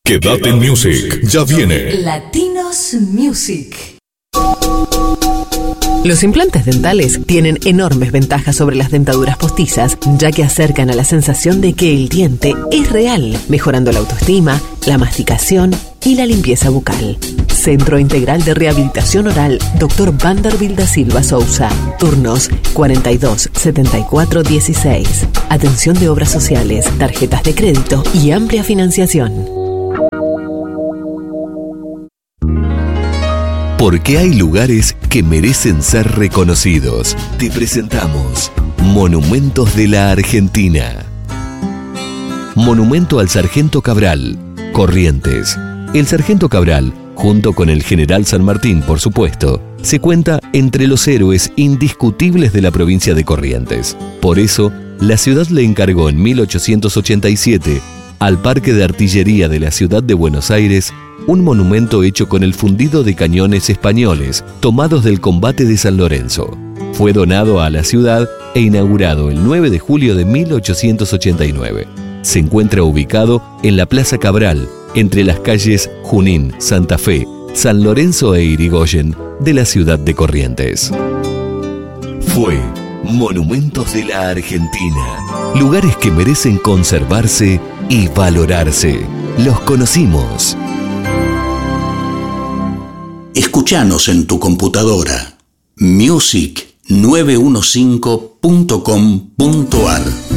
Quédate en Music, ya viene Latinos Music. Los implantes dentales tienen enormes ventajas sobre las dentaduras postizas, ya que acercan a la sensación de que el diente es real, mejorando la autoestima, la masticación y la limpieza bucal. Centro Integral de Rehabilitación Oral, Dr. Vanderbilt da Silva Sousa. Turnos 42 74 16. Atención de obras sociales, tarjetas de crédito y amplia financiación. Porque hay lugares que merecen ser reconocidos. Te presentamos Monumentos de la Argentina. Monumento al Sargento Cabral, Corrientes. El Sargento Cabral, junto con el General San Martín, por supuesto, se cuenta entre los héroes indiscutibles de la provincia de Corrientes. Por eso, la ciudad le encargó en 1887 al Parque de Artillería de la ciudad de Buenos Aires un monumento hecho con el fundido de cañones españoles tomados del combate de San Lorenzo. Fue donado a la ciudad e inaugurado el 9 de julio de 1889. Se encuentra ubicado en la Plaza Cabral, entre las calles Junín, Santa Fe, San Lorenzo e Irigoyen de la ciudad de Corrientes. Fue Monumentos de la Argentina. Lugares que merecen conservarse y valorarse. Los conocimos. Escuchanos en tu computadora music915.com.ar